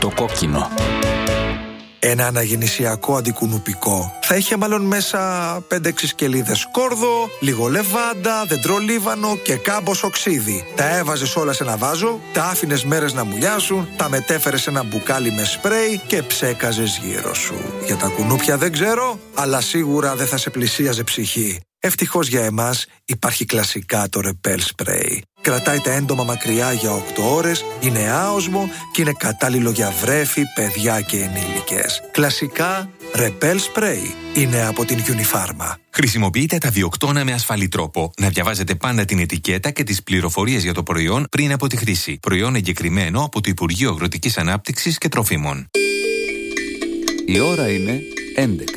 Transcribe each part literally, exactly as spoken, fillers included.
Στο κόκκινο. Ένα αναγεννησιακό αντικουνουπικό θα είχε μάλλον μέσα πέντε έξι σκελίδες σκόρδο, λίγο λεβάντα, δεντρολίβανο και κάμποσο ξύδι. Τα έβαζες όλα σε ένα βάζο, τα άφηνες μέρες να μουλιάσουν, τα μετέφερες σε ένα μπουκάλι με σπρέι και ψέκαζες γύρω σου. Για τα κουνούπια δεν ξέρω, αλλά σίγουρα δεν θα σε πλησίαζε ψυχή. Ευτυχώς για εμάς υπάρχει κλασικά το Repel Spray. Κρατάει τα έντομα μακριά για οκτώ ώρες, είναι άοσμο και είναι κατάλληλο για βρέφη, παιδιά και ενήλικες. Κλασικά Repel Spray είναι από την Unifarma. Χρησιμοποιείτε τα βιοκτώνα με ασφαλή τρόπο. Να διαβάζετε πάντα την ετικέτα και τις πληροφορίες για το προϊόν πριν από τη χρήση. Προϊόν εγκεκριμένο από το Υπουργείο Αγροτικής Ανάπτυξης και Τροφίμων. Η ώρα είναι έντεκα.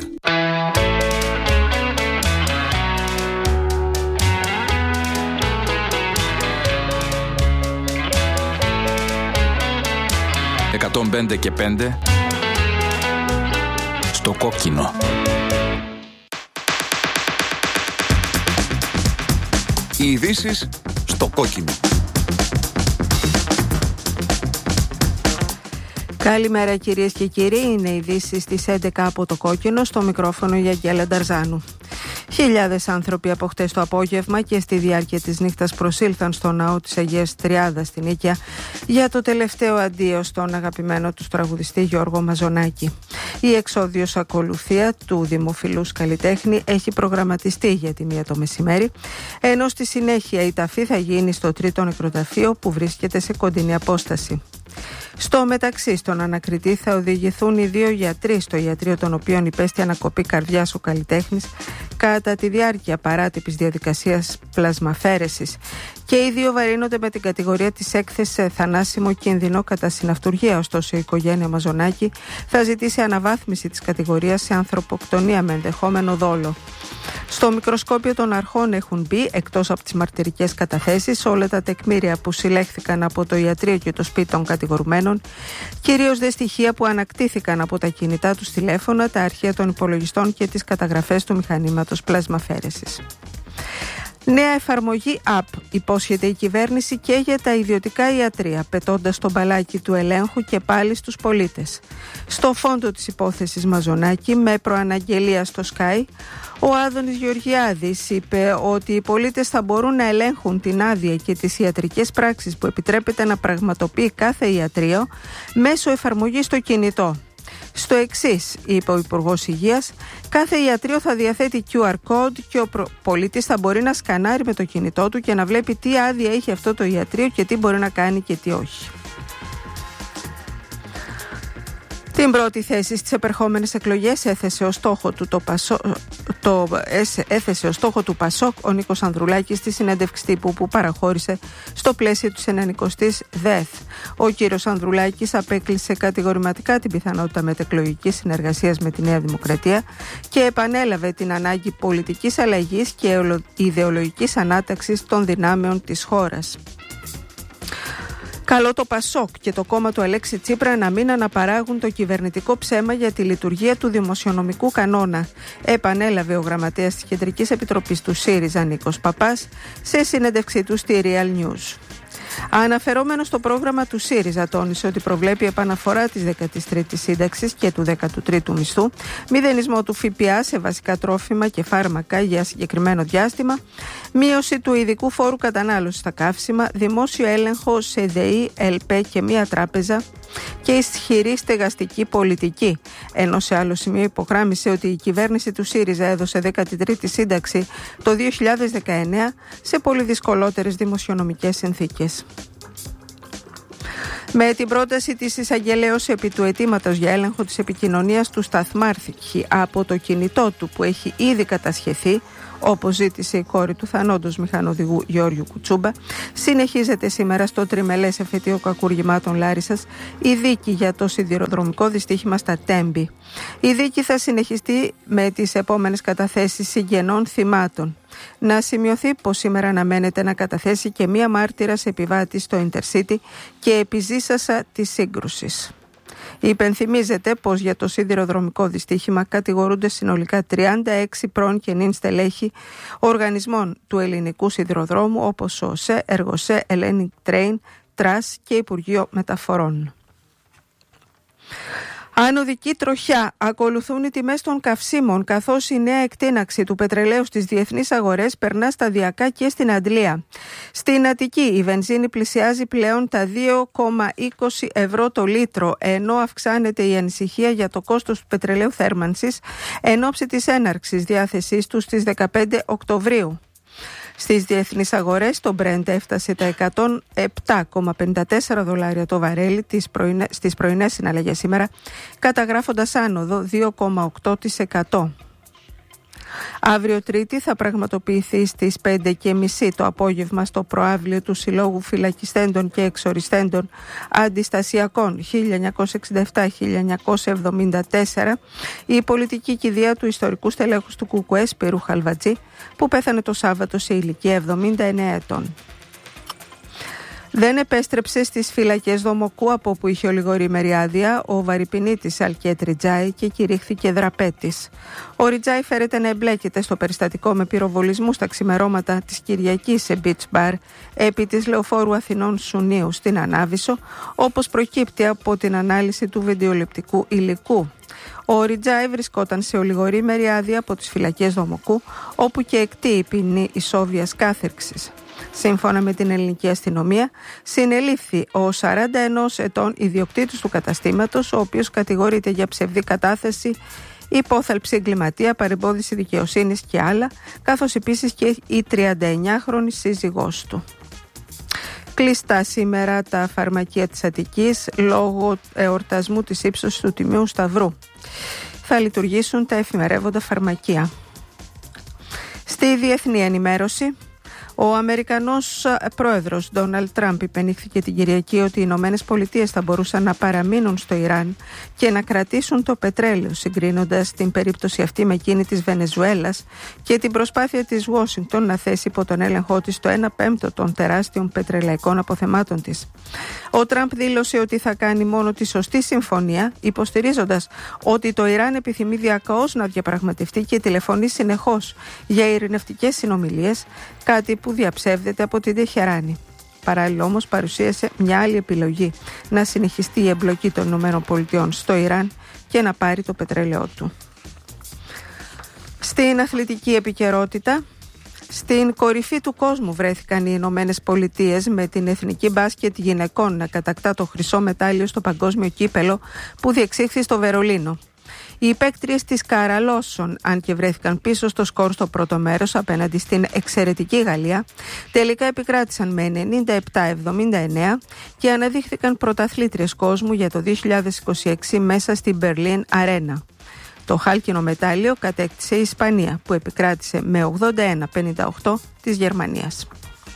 εκατόν πέντε και πέντε στο κόκκινο. Οι ειδήσεις στο κόκκινο. Καλημέρα κυρίες και κύριοι, είναι οι ειδήσεις στις έντεκα από το κόκκινο, στο μικρόφωνο η Αγγέλα Νταρζάνου. Χιλιάδες άνθρωποι από χτες το απόγευμα και στη διάρκεια της νύχτας προσήλθαν στο ναό της Αγίας Τριάδας στην Νίκαια για το τελευταίο αντίο στον αγαπημένο τους τραγουδιστή Γιώργο Μαζονάκη. Η εξώδιος ακολουθία του δημοφιλούς καλλιτέχνη έχει προγραμματιστεί για τη μία το μεσημέρι, ενώ στη συνέχεια η ταφή θα γίνει στο τρίτο νεκροταφείο που βρίσκεται σε κοντινή απόσταση. Στο μεταξύ, στον ανακριτή θα οδηγηθούν οι δύο γιατροί στο ιατρείο των οποίων υπέστη ανακοπή καρδιάς ο καλλιτέχνης κατά τη διάρκεια παράτυπης διαδικασίας πλασμαφέρεσης και οι δύο βαρύνονται με την κατηγορία της έκθεσης σε θανάσιμο κίνδυνο κατά συναυτουργία. Ωστόσο η οικογένεια Μαζονάκη θα ζητήσει αναβάθμιση της κατηγορίας σε ανθρωποκτονία με ενδεχόμενο δόλο. Στο μικροσκόπιο των αρχών έχουν μπει, εκτός από τις μαρτυρικές καταθέσεις, όλα τα τεκμήρια που συλλέχθηκαν από το ιατρείο και το σπίτι των κατηγορουμένων, κυρίως δε στοιχεία που ανακτήθηκαν από τα κινητά τους τηλέφωνα, τα αρχεία των υπολογιστών και τις καταγραφές του μηχανήματος πλασμαφέρεσης. Νέα εφαρμογή App υπόσχεται η κυβέρνηση και για τα ιδιωτικά ιατρεία, πετώντας το μπαλάκι του ελέγχου και πάλι στους πολίτες. Στο φόντο της υπόθεσης Μαζονάκη, με προαναγγελία στο Sky, ο Άδωνης Γεωργιάδης είπε ότι οι πολίτες θα μπορούν να ελέγχουν την άδεια και τις ιατρικές πράξεις που επιτρέπεται να πραγματοποιεί κάθε ιατρείο μέσω εφαρμογής στο κινητό. Στο εξής, είπε ο Υπουργός Υγείας, κάθε ιατρείο θα διαθέτει κιου αρ code και ο πολίτης θα μπορεί να σκανάρει με το κινητό του και να βλέπει τι άδεια έχει αυτό το ιατρείο και τι μπορεί να κάνει και τι όχι. Την πρώτη θέση στις επερχόμενες εκλογές έθεσε ως στόχο του, το Πασό, το, έθεσε ως στόχο του Πασόκ ο Νίκος Ανδρουλάκης στη συνέντευξη τύπου που παραχώρησε στο πλαίσιο της ενενηκοστής ΔΕΘ. Ο κύριος Ανδρουλάκης απέκλεισε κατηγορηματικά την πιθανότητα μετεκλογικής συνεργασίας με τη Νέα Δημοκρατία και επανέλαβε την ανάγκη πολιτικής αλλαγής και ιδεολογικής ανάταξης των δυνάμεων της χώρας. Καλό το Πασόκ και το κόμμα του Αλέξη Τσίπρα να μην αναπαράγουν το κυβερνητικό ψέμα για τη λειτουργία του δημοσιονομικού κανόνα, επανέλαβε ο γραμματέας της Κεντρικής Επιτροπής του ΣΥΡΙΖΑ Νίκος Παπάς σε συνέντευξή του στη Real News. Αναφερόμενο στο πρόγραμμα του ΣΥΡΙΖΑ, τόνισε ότι προβλέπει επαναφορά της δέκατης τρίτης σύνταξης και του δέκατου τρίτου μισθού, μηδενισμό του ΦΠΑ σε βασικά τρόφιμα και φάρμακα για συγκεκριμένο διάστημα, μείωση του ειδικού φόρου κατανάλωσης στα καύσιμα, δημόσιο έλεγχο σε ΔΕΗ, ΕΛΠΕ και μία τράπεζα και ισχυρή στεγαστική πολιτική. Ενώ σε άλλο σημείο υπογράμμισε ότι η κυβέρνηση του ΣΥΡΙΖΑ έδωσε δέκατη τρίτη σύνταξη το δύο χιλιάδες δεκαεννέα σε πολύ δυσκολότερες δημοσιονομικές συνθήκες. Με την πρόταση της εισαγγελέως επί του αιτήματος για έλεγχο της επικοινωνίας του σταθμάρχη από το κινητό του που έχει ήδη κατασχεθεί, όπως ζήτησε η κόρη του θανόντος μηχανοδηγού Γεώργιου Κουτσούμπα, συνεχίζεται σήμερα στο τριμελές εφετείο κακουργημάτων Λάρισσας η δίκη για το σιδηροδρομικό δυστύχημα στα Τέμπη. Η δίκη θα συνεχιστεί με τις επόμενες καταθέσεις συγγενών θυμάτων. Να σημειωθεί πως σήμερα αναμένεται να καταθέσει και μία μάρτυρας επιβάτη στο Intercity και επιζήσασα της σύγκρουσης. Υπενθυμίζεται πως για το σιδηροδρομικό δυστύχημα κατηγορούνται συνολικά τριάντα έξι πρώην και νυν στελέχη οργανισμών του ελληνικού σιδηροδρόμου όπως ο ΟΣΕ, Εργοσέ, Hellenic Train, Τρας και Υπουργείο Μεταφορών. Ανωδική τροχιά. Ακολουθούν οι τιμές των καυσίμων, καθώς η νέα εκτείναξη του πετρελαίου στις διεθνείς αγορές περνά σταδιακά και στην Αντλία. Στην Αττική η βενζίνη πλησιάζει πλέον τα δύο κόμμα είκοσι ευρώ το λίτρο, ενώ αυξάνεται η ανησυχία για το κόστος του πετρελαίου θέρμανσης εν ώψη της έναρξης διάθεσής του στις δεκαπέντε Οκτωβρίου. Στις διεθνείς αγορές το Brent έφτασε τα εκατόν επτά κόμμα πενήντα τέσσερα δολάρια το βαρέλι στις πρωινές συναλλαγές σήμερα, καταγράφοντας άνοδο δύο κόμμα οκτώ τοις εκατό. Αύριο Τρίτη θα πραγματοποιηθεί στις πέντε και μισή το απόγευμα στο προαύλιο του Συλλόγου Φυλακιστέντων και Εξοριστέντων Αντιστασιακών χίλια εννιακόσια εξήντα επτά με χίλια εννιακόσια εβδομήντα τέσσερα η πολιτική κηδεία του ιστορικού στελέχους του Κουκουέ Σπύρου Χαλβατζή, που πέθανε το Σάββατο σε ηλικία εβδομήντα εννέα ετών. Δεν επέστρεψε στις φυλακές Δομοκού, από όπου είχε ολιγορήμερη άδεια, ο βαρυπινίτης Αλκέτ Ριτζάη και κηρύχθηκε δραπέτης. Ο Ριτζάη φέρεται να εμπλέκεται στο περιστατικό με πυροβολισμού στα ξημερώματα της Κυριακής σε beach bar επί της Λεωφόρου Αθηνών Σουνίου στην Ανάβησο, όπως προκύπτει από την ανάλυση του βιντεοληπτικού υλικού. Ο Ριτζάη βρισκόταν σε ολιγορήμερη άδεια από τις φυλακές Δομοκού, όπου και εκτεί η ποινή ισόβιας κάθερξης. Σύμφωνα με την ελληνική αστυνομία, συνελήφθη ο σαράντα ενός ετών ιδιοκτήτης του καταστήματος, ο οποίος κατηγορείται για ψευδή κατάθεση, υπόθαλψη εγκληματία, παρεμπόδιση δικαιοσύνης και άλλα, καθώς επίσης και η τριανταεννιάχρονη σύζυγός του. Κλειστά σήμερα τα φαρμακεία της Αττικής λόγω εορτασμού της ύψωσης του Τιμίου Σταυρού. Θα λειτουργήσουν τα εφημερεύοντα φαρμακεία. Στη διεθνή ενημέρωση, ο Αμερικανός πρόεδρος Ντόναλντ Τραμπ υπενήχθηκε την Κυριακή ότι οι Ηνωμένες Πολιτείες θα μπορούσαν να παραμείνουν στο Ιράν και να κρατήσουν το πετρέλαιο, συγκρίνοντας την περίπτωση αυτή με εκείνη της Βενεζουέλας και την προσπάθεια της Ουάσιγκτον να θέσει υπό τον έλεγχό της το ένα πέμπτο των τεράστιων πετρελαϊκών αποθεμάτων της. Ο Τραμπ δήλωσε ότι θα κάνει μόνο τη σωστή συμφωνία, υποστηρίζοντας ότι το Ιράν επιθυμεί διακαώς να διαπραγματευτεί και τηλεφωνεί συνεχώς για ειρηνευτικές συνομιλίες, κάτι που διαψεύδεται από την Τεχεράνη. Παράλληλα όμως παρουσίασε μια άλλη επιλογή: να συνεχιστεί η εμπλοκή των ΗΠΑ στο Ιράν και να πάρει το πετρέλαιό του. Στην αθλητική επικαιρότητα, στην κορυφή του κόσμου βρέθηκαν οι Ηνωμένες Πολιτείες, με την εθνική μπάσκετ γυναικών να κατακτά το χρυσό μετάλλιο στο παγκόσμιο κύπελο που διεξήχθη στο Βερολίνο. Οι παίκτριες της Καραλώσσον, αν και βρέθηκαν πίσω στο σκορ στο πρώτο μέρος απέναντι στην εξαιρετική Γαλλία, τελικά επικράτησαν με ενενήντα επτά εβδομήντα εννέα και αναδείχθηκαν πρωταθλήτριες κόσμου για το δύο χιλιάδες είκοσι έξι μέσα στην Berlin Arena. Το χάλκινο μετάλλιο κατέκτησε η Ισπανία, που επικράτησε με ογδόντα ένα πενήντα οκτώ της Γερμανίας.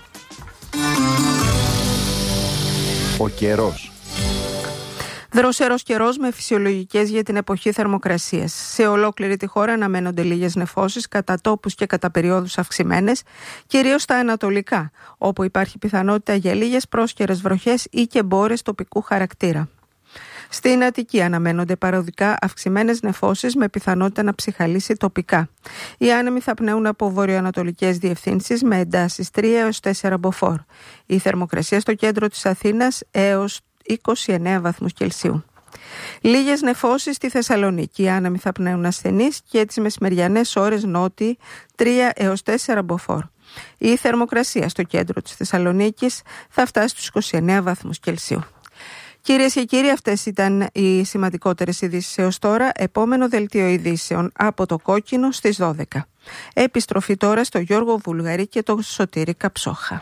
Ο καιρός. Δροσερός καιρός με φυσιολογικές για την εποχή θερμοκρασίας. Σε ολόκληρη τη χώρα αναμένονται λίγες νεφώσεις, κατά τόπους και κατά περιόδους αυξημένες, κυρίως στα ανατολικά, όπου υπάρχει πιθανότητα για λίγες πρόσκαιρες βροχές ή και μπόρες τοπικού χαρακτήρα. Στην Αττική αναμένονται παροδικά αυξημένες νεφώσεις με πιθανότητα να ψυχαλίσει τοπικά. Οι άνεμοι θα πνέουν από βορειοανατολικές διευθύνσεις με εντάσεις τρία έως τέσσερα μποφόρ. Η θερμοκρασία στο κέντρο της Αθήνας έως είκοσι εννέα βαθμούς Κελσίου. Λίγες νεφώσεις στη Θεσσαλονίκη. Οι άνεμοι θα πνέουν ασθενείς και τις μεσημεριανές ώρες νότιοι τρία έως τέσσερα μποφόρ. Η θερμοκρασία στο κέντρο της Θεσσαλονίκης θα φτάσει στους είκοσι εννέα βαθμούς Κελσίου. Κυρίες και κύριοι, αυτές ήταν οι σημαντικότερες ειδήσεις έως τώρα. Επόμενο δελτίο ειδήσεων από το Κόκκινο στις δώδεκα. Επιστροφή τώρα στο Γιώργο Βουλγαρή και το Σωτήρη Καψόχα.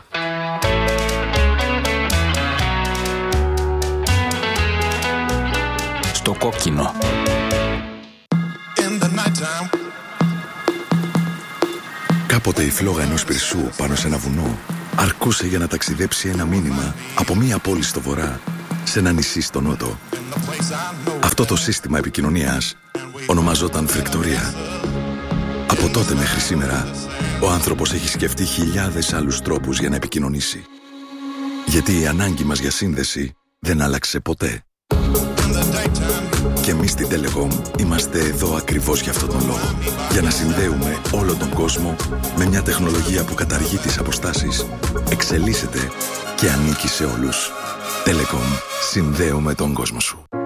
Στο Κόκκινο. Κάποτε η φλόγα ενός πυρσού πάνω σε ένα βουνό αρκούσε για να ταξιδέψει ένα μήνυμα από μία πόλη στο βορρά σε ένα νησί στο νότο. Αυτό το σύστημα επικοινωνίας ονομαζόταν φρικτορία. Από τότε μέχρι σήμερα, ο άνθρωπος έχει σκεφτεί χιλιάδες άλλους τρόπους για να επικοινωνήσει. Γιατί η ανάγκη μας για σύνδεση δεν άλλαξε ποτέ. Και εμείς στην Telecom είμαστε εδώ ακριβώς για αυτόν τον λόγο. Για να συνδέουμε όλο τον κόσμο με μια τεχνολογία που καταργεί τις αποστάσεις, εξελίσσεται και ανήκει σε όλους. Telecom. Συνδέουμε τον κόσμο σου.